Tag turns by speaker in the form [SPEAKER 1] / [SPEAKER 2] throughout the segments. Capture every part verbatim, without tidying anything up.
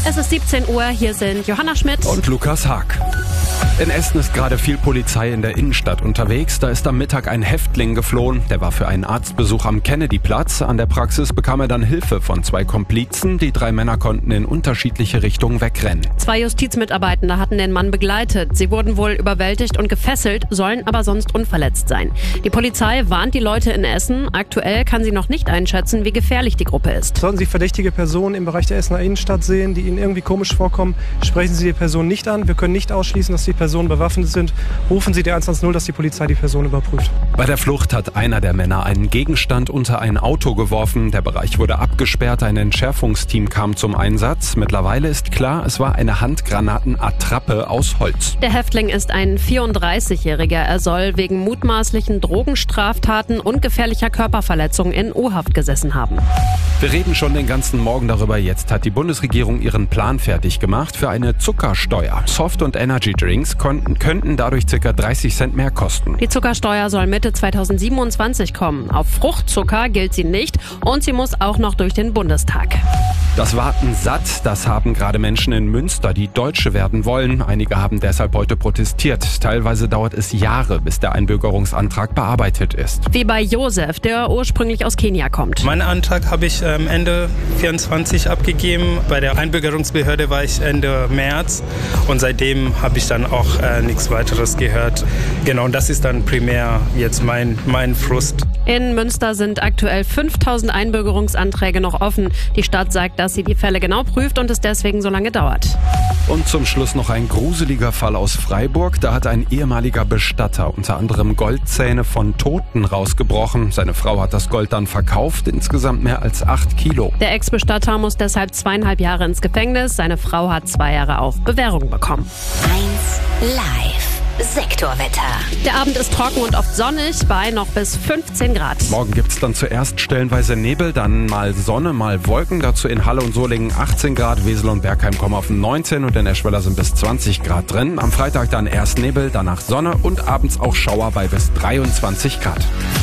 [SPEAKER 1] Es ist siebzehn Uhr, hier sind Johanna Schmidt
[SPEAKER 2] und Lukas Haag. In Essen ist gerade viel Polizei in der Innenstadt unterwegs. Da ist am Mittag ein Häftling geflohen. Der war für einen Arztbesuch am Kennedyplatz. An der Praxis bekam er dann Hilfe von zwei Komplizen. Die drei Männer konnten in unterschiedliche Richtungen wegrennen.
[SPEAKER 1] Zwei Justizmitarbeitende hatten den Mann begleitet. Sie wurden wohl überwältigt und gefesselt, sollen aber sonst unverletzt sein. Die Polizei warnt die Leute in Essen. Aktuell kann sie noch nicht einschätzen, wie gefährlich die Gruppe ist.
[SPEAKER 3] Sollten Sie verdächtige Personen im Bereich der Essener Innenstadt sehen, die Ihnen irgendwie komisch vorkommen, sprechen Sie die Person nicht an. Wir können nicht ausschließen, dass die Personen bewaffnet sind. Rufen Sie die eins eins null, dass die Polizei die Person überprüft.
[SPEAKER 2] Bei der Flucht hat einer der Männer einen Gegenstand unter ein Auto geworfen. Der Bereich wurde abgesperrt. Ein Entschärfungsteam kam zum Einsatz. Mittlerweile ist klar, es war eine Handgranatenattrappe aus Holz.
[SPEAKER 1] Der Häftling ist ein vierunddreißigjähriger. Er soll wegen mutmaßlichen Drogenstraftaten und gefährlicher Körperverletzung in U-Haft gesessen haben.
[SPEAKER 2] Wir reden schon den ganzen Morgen darüber. Jetzt hat die Bundesregierung ihren Plan fertig gemacht für eine Zuckersteuer. Soft- und Energy-Drinks könnten, könnten dadurch ca. dreißig Cent mehr kosten.
[SPEAKER 1] Die Zuckersteuer soll Mitte zweitausendsiebenundzwanzig kommen. Auf Fruchtzucker gilt sie nicht und sie muss auch noch durch den Bundestag.
[SPEAKER 2] Das Warten satt, das haben gerade Menschen in Münster, die Deutsche werden wollen. Einige haben deshalb heute protestiert. Teilweise dauert es Jahre, bis der Einbürgerungsantrag bearbeitet ist.
[SPEAKER 1] Wie bei Josef, der ursprünglich aus Kenia kommt.
[SPEAKER 4] Meinen Antrag habe ich ähm, Ende vierundzwanzig abgegeben. Bei der Einbürgerungsbehörde war ich Ende März und seitdem habe ich dann auch äh, nichts weiteres gehört. Genau, und das ist dann primär jetzt mein, mein Frust.
[SPEAKER 1] In Münster sind aktuell fünftausend Einbürgerungsanträge noch offen. Die Stadt sagt, dass sie die Fälle genau prüft und es deswegen so lange dauert.
[SPEAKER 2] Und zum Schluss noch ein gruseliger Fall aus Freiburg. Da hat ein ehemaliger Bestatter unter anderem Goldzähne von Toten rausgebrochen. Seine Frau hat das Gold dann verkauft, insgesamt mehr als acht Kilo.
[SPEAKER 1] Der Ex-Bestatter muss deshalb zweieinhalb Jahre ins Gefängnis. Seine Frau hat zwei Jahre auf Bewährung bekommen.
[SPEAKER 5] eins Live. Sektorwetter.
[SPEAKER 1] Der Abend ist trocken und oft sonnig bei noch bis fünfzehn Grad.
[SPEAKER 2] Morgen gibt's dann zuerst stellenweise Nebel, dann mal Sonne, mal Wolken. Dazu in Halle und Solingen achtzehn Grad, Wesel und Bergheim kommen auf neunzehn und in Eschweiler sind bis zwanzig Grad drin. Am Freitag dann erst Nebel, danach Sonne und abends auch Schauer bei bis dreiundzwanzig Grad.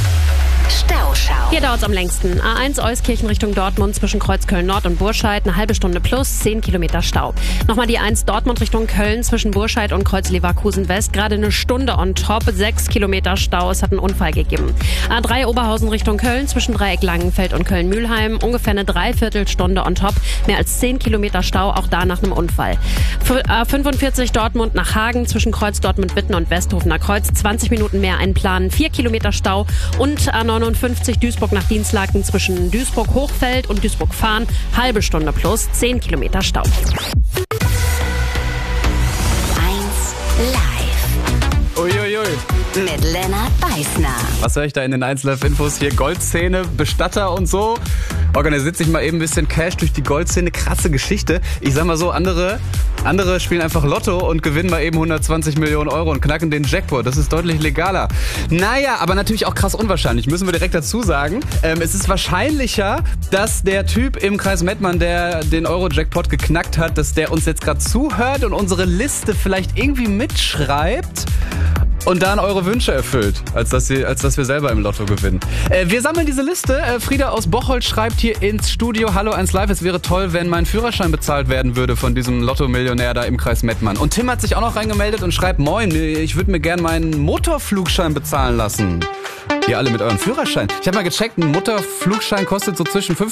[SPEAKER 5] Stauschau.
[SPEAKER 1] Hier dauert es am längsten. A eins Euskirchen Richtung Dortmund zwischen Kreuzköln Nord und Burscheid. Eine halbe Stunde plus, zehn Kilometer Stau. Nochmal die eins Dortmund Richtung Köln zwischen Burscheid und Kreuz-Leverkusen West. Gerade eine Stunde on top, sechs Kilometer Stau. Es hat einen Unfall gegeben. A drei Oberhausen Richtung Köln zwischen Dreieck Langenfeld und Köln-Mühlheim. Ungefähr eine Dreiviertelstunde on top. Mehr als zehn Kilometer Stau, auch da nach einem Unfall. A fünfundvierzig Dortmund nach Hagen zwischen Kreuz Dortmund-Witten und Westhofener Kreuz. zwanzig Minuten mehr einplanen, vier Kilometer Stau. Und A neunundfünfzig Duisburg nach Dienstlaken zwischen Duisburg-Hochfeld und Duisburg-Fahn. Halbe Stunde plus, zehn Kilometer Stau.
[SPEAKER 5] eins Live.
[SPEAKER 6] Uiuiui.
[SPEAKER 5] Mit Lennart Beißner.
[SPEAKER 6] Was höre ich da in den eins Live-Infos? Hier Goldzähne, Bestatter und so. Organisiert sich mal eben ein bisschen Cash durch die Goldzähne. Krasse Geschichte. Ich sag mal so, andere, andere spielen einfach Lotto und gewinnen mal eben hundertzwanzig Millionen Euro und knacken den Jackpot. Das ist deutlich legaler. Naja, aber natürlich auch krass unwahrscheinlich, müssen wir direkt dazu sagen. Ähm, es ist wahrscheinlicher, dass der Typ im Kreis Mettmann, der den Euro-Jackpot geknackt hat, dass der uns jetzt gerade zuhört und unsere Liste vielleicht irgendwie mitschreibt und dann eure Wünsche erfüllt, als dass, sie, als dass wir selber im Lotto gewinnen. Äh, wir sammeln diese Liste. Äh, Frieda aus Bocholt schreibt hier ins Studio: Hallo eins Live, es wäre toll, wenn mein Führerschein bezahlt werden würde von diesem Lotto-Millionär da im Kreis Mettmann. Und Tim hat sich auch noch reingemeldet und schreibt: Moin, ich würde mir gerne meinen Motorflugschein bezahlen lassen. Ihr alle mit eurem Führerschein. Ich habe mal gecheckt, ein Motorflugschein kostet so zwischen fünf